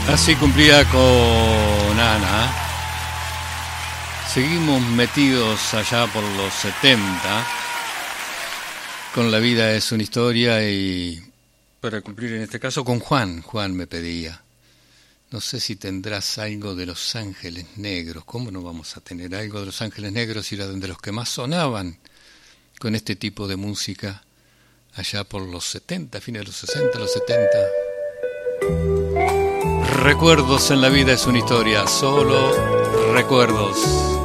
Así cumplía con Ana. Seguimos metidos allá por los 70 con La vida es una historia y para cumplir en este caso con Juan. Juan me pedía, no sé si tendrás algo de Los Ángeles Negros. ¿Cómo no vamos a tener algo de Los Ángeles Negros si eran de los que más sonaban con este tipo de música allá por los 70, fines de los 60, los 70? Recuerdos en La vida es una historia, solo recuerdos.